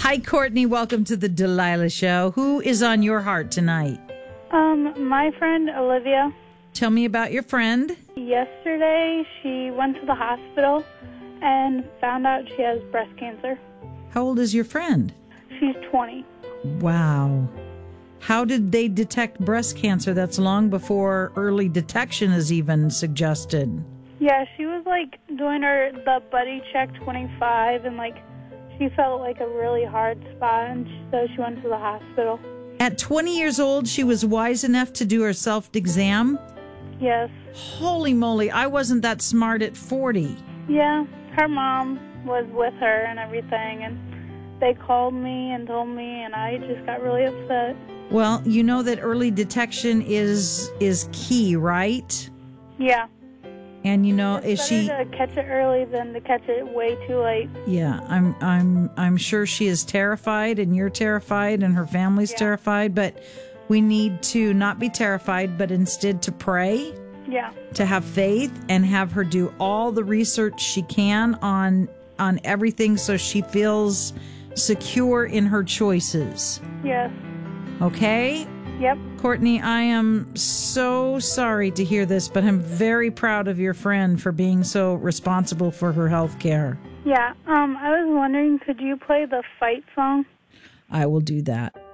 Hi, Courtney. Welcome to the Delilah Show. Who is on your heart tonight? My friend Olivia. Tell me about your friend. Yesterday, she went to the hospital and found out she has breast cancer. How old is your friend? She's 20. Wow. How did they detect breast cancer? That's long before early detection is even suggested. Yeah, she was doing the buddy check 25 and she felt a really hard spot, and so she went to the hospital. At 20 years old, she was wise enough to do her self-exam? Yes. Holy moly, I wasn't that smart at 40. Yeah, her mom was with her and everything, and they called me and told me, and I just got really upset. Well, you know that early detection is key, right? Yeah. And It's better to catch it early than to catch it way too late. Yeah, I'm sure she is terrified, and you're terrified, and her family's terrified, but we need to not be terrified, but instead to pray. Yeah. To have faith and have her do all the research she can on everything so she feels secure in her choices. Yes. Okay? Yep. Courtney, I am so sorry to hear this, but I'm very proud of your friend for being so responsible for her health care. Yeah. I was wondering, could you play the fight song? I will do that.